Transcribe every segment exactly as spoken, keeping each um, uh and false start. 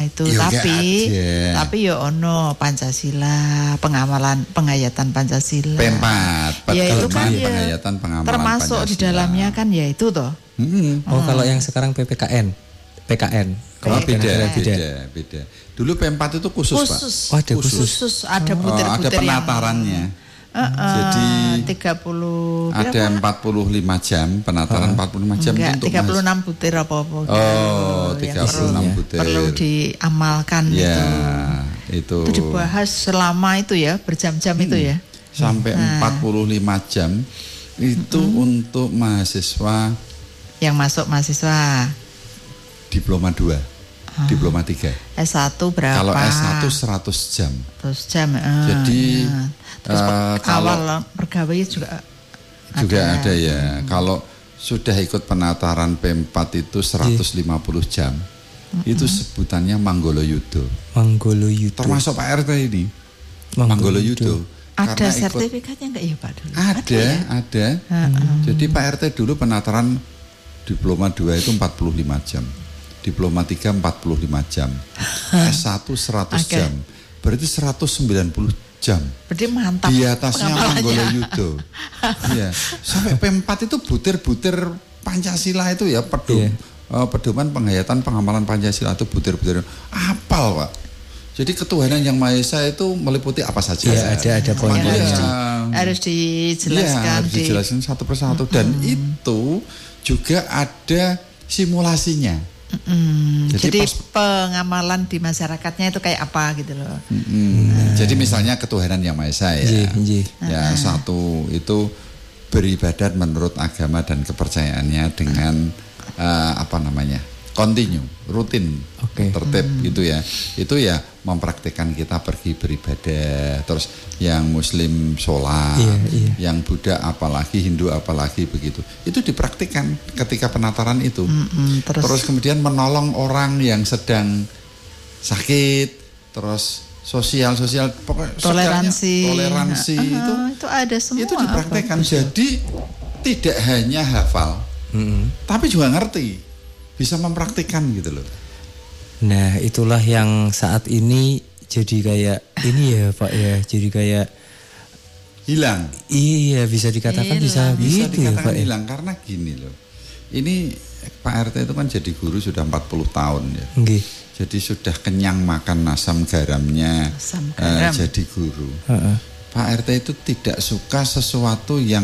itu yo, tapi tapi yo ono Pancasila, pengamalan penghayatan Pancasila. Pempat, ya itu kan penghayatan pengamalan termasuk Pancasila. Di dalamnya kan ya itu toh. Hmm. Oh, hmm. Kalau yang sekarang P P K N. P K N. Oh, beda, beda, beda, beda. Dulu P empat itu khusus, khusus Pak. Oh, ada khusus. khusus ada butir-butir oh, ada penatarannya. Yang, uh, uh, Jadi tiga puluh ada berapa? empat puluh lima jam penataran, oh. empat puluh lima jam enggak, untuk tiga puluh enam butir apa-apa. Oh, tiga puluh enam perlu, butir. Perlu diamalkan ya, itu. itu. Itu dibahas selama itu ya, berjam-jam hmm. itu ya. Sampai nah. empat puluh lima jam itu hmm. untuk mahasiswa yang masuk mahasiswa diploma dua. Ah. Diploma tiga. S satu berapa? Kalau S satu seratus jam. seratus jam. Uh, Jadi ya. Terus uh, awal pegawai juga juga ada, ada ya. Hmm. Kalau sudah ikut penataran P empat itu seratus lima puluh jam. Hmm. Itu sebutannya Manggoloyudo. Manggoloyudo. Termasuk Pak R T ini. Manggoloyudo. Ada sertifikatnya enggak ya Pak dulu? Ada, ada. ada. Hmm. Jadi Pak R T dulu penataran diploma dua itu empat puluh lima jam. Diploma tiga empat puluh lima jam, S satu seratus okay. jam, berarti seratus sembilan puluh jam. Berarti mantap. Di atasnya Manggoloyudo. Iya. Sampai P empat itu butir-butir Pancasila itu ya, pedom, yeah. uh, pedoman penghayatan pengamalan Pancasila itu butir-butir. Apal, Pak. Jadi ketuhanan yang Maha Esa itu meliputi apa saja. Ya, ada ada poinnya. Harus, di, harus dijelaskan. Ya, harus dijelaskan di... satu persatu. Hmm. Dan itu juga ada simulasinya. Mm-hmm. Jadi, Jadi pengamalan di masyarakatnya itu kayak apa gitu loh. Mm-hmm. Nah. Jadi misalnya ketuhanan yang Maha Esa ya. Jee, jee. Ya uh-huh. Satu itu beribadat menurut agama dan kepercayaannya dengan uh, apa namanya? Kontinu, rutin, okay. tertib hmm. gitu ya. Itu ya mempraktikkan kita pergi beribadah. Terus yang Muslim sholat, iya, iya. yang Buddha apalagi, Hindu apalagi begitu. Itu dipraktikkan ketika penataran itu. Hmm, terus. terus kemudian menolong orang yang sedang sakit, terus sosial sosial pokoknya toleransi, toleransi uh-huh, itu itu ada semua. Itu dipraktikkan. Jadi tidak hanya hafal, hmm. tapi juga ngerti. Bisa mempraktikkan gitu loh. Nah itulah yang saat ini jadi kayak ini ya Pak ya, jadi kayak hilang. Iya bisa dikatakan hilang. bisa bisa gitu dikatakan ya, Pak, hilang ya? Karena gini loh. Ini Pak R T itu kan jadi guru sudah empat puluh tahun ya. Okay. Jadi sudah kenyang makan asam garamnya asam garam. uh, jadi guru. Uh-uh. Pak R T itu tidak suka sesuatu yang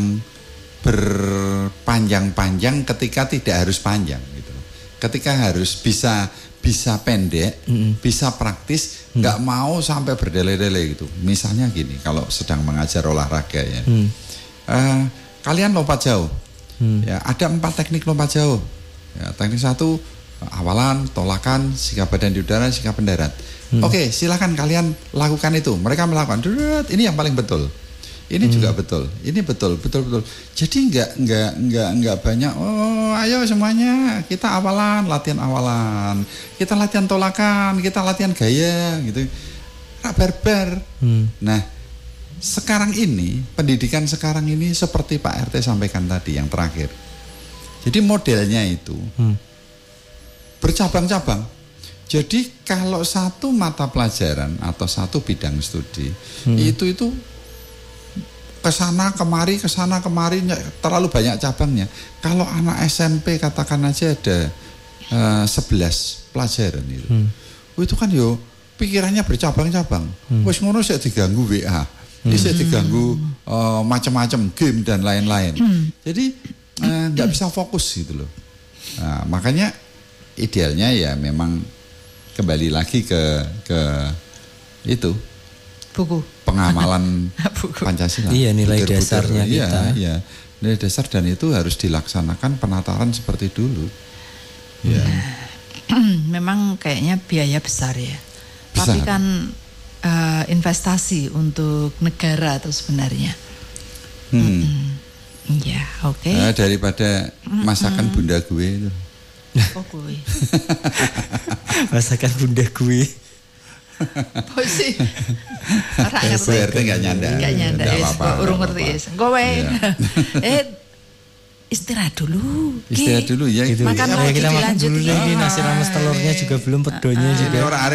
berpanjang-panjang ketika tidak harus panjang gitu. Ketika harus bisa bisa pendek, mm-hmm. bisa praktis, nggak mm. mau sampai berdele-dele gitu. Misalnya gini, kalau sedang mengajar olahraga ya, mm. uh, kalian lompat jauh, mm. ya ada empat teknik lompat jauh. Ya, teknik satu awalan, tolakan, sikap badan di udara, sikap mendarat. Mm. Oke, silakan kalian lakukan itu. Mereka melakukan, ini yang paling betul. Ini hmm. juga betul, ini betul, betul, betul. Jadi nggak, nggak, nggak, nggak banyak. Oh, ayo semuanya kita awalan, latihan awalan, kita latihan tolakan, kita latihan gaya, gitu. Rak barbar. Hmm. Nah, sekarang ini pendidikan sekarang ini seperti Pak R T sampaikan tadi yang terakhir. Jadi modelnya itu hmm. bercabang-cabang. Jadi kalau satu mata pelajaran atau satu bidang studi hmm. itu itu kesana kemari kesana kemari terlalu banyak cabangnya. Kalau anak S M P katakan aja ada uh, sebelas pelajaran itu, hmm. oh, itu kan yo pikirannya bercabang-cabang. Hmm. Wes ngono sik diganggu W A, hmm. sik diganggu uh, macam-macam game dan lain-lain. Hmm. Jadi nggak uh, bisa fokus gitu loh. Nah, makanya idealnya ya memang kembali lagi ke ke itu buku pengamalan Pancasila. Iya, nilai butir-butir, dasarnya iya, kita. Iya, nilai dasar dan itu harus dilaksanakan penataran seperti dulu. Ya. Memang kayaknya biaya besar ya. Besar. Tapi kan uh, investasi untuk negara itu sebenarnya. Hmm. Iya, oke. Okay. Nah, daripada masakan bunda gue itu. Oh, gue. Masakan bunda gue. Oh sih. Ora ngerti. Bu R T enggak nyanda. Enggak nyanda. Urung ngerti. Kowe. Eh istirahat dulu. Istirahat dulu ya. Gitu. Makan ya, lagi kita makan dilanjut. dulu lagi nasi rames telurnya juga belum, pedonya juga. Orang